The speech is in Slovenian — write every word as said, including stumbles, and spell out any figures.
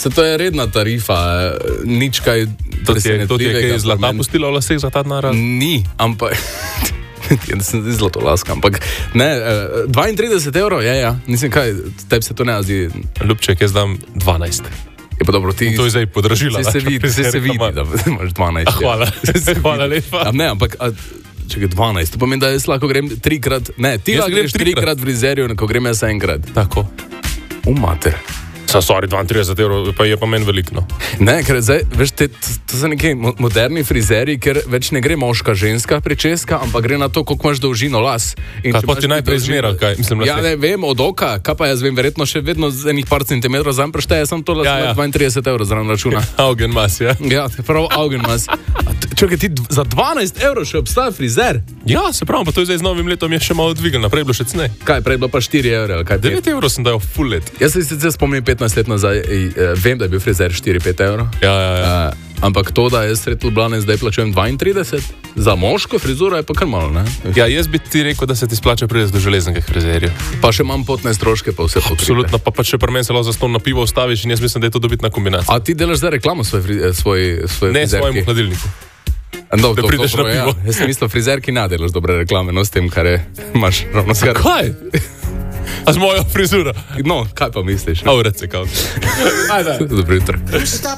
Se to je redna tarifa, nič kaj presenetljivega. To ti je kaj zlata pustila v laseh za ta denar? Ni, ampak... Ja, sem zdaj zlato laska, ampak ne, dvaintrideset evrov, ja, ja, nisem kaj, tebi se to ne zdi. Ljubček, jaz dam dvanajst. Je pa dobro, ti... To je zdaj podražila. Se se vidi, se se vidi, da imaš dvanajst. A, hvala, hvala lepa. A ne, ampak, a, čekaj, dvanajst, to pomeni, da jaz lahko grem trikrat, ne, ti lahko greš trikrat v frizerju, ko grem jaz enkrat. Tako. Umater. Sa, sorry, dvaintrideset evrov, pa je pa meni veliko. Ne, ker zdaj, veš, te, to so neki moderni frizeri, ker več ne gre moška, ženska pričeska, ampak gre na to, koliko imaš dolžino las. In kaj pa ti najprej izmeral, kaj? Mislim, ja, ne vem, od oka, kaj pa jaz vem, verjetno še vedno z enih par centimetrov zam prešteje, sem to las ja, ja. dvaintrideset evrov zraven računa. Augenmaß, ja. Ja, prav Augenmaß. Čakaj, ti za dvanajst evrov še obstaja frizer? Ja, se pravi, pa to je zdaj z novim letom je še malo dvigal, naprej je bilo še cene. Kaj, prej bilo pa štiri evre, ali kaj? devet evrov sem dal full let. Jaz se sicer spomnim petnajst let nazaj, vem, da je bil frizer štiri pet evrov. Ja, ja, ja. Uh, ampak to, da jaz sred Ljubljane zdaj plačujem dvaintrideset, za moško frizuro je pa kar malo, ne? Ja, jaz bi ti rekel, da se ti splača priti do železnega frizerja. Pa še imam potne stroške, pa vse pokrite. Absolutno, pa pa če pri meni se lahko za ston na pivo ustaviš in jaz mislim, da je to dobitna kombinacija. A ti delaš zdaj reklamo svoj, svoj, svoj ne, frizerki? svojemu hladilniku. No, da to, prideš to, to, na pivo. Ja. Jaz sem mislil, frizerki ne delaš dobre reklame, no s tem, kar je, imaš ravno skar. Kaj? A z mojo frizuro? No, kaj pa misliš? A v rece, kao. Ajde. Dobro jutro.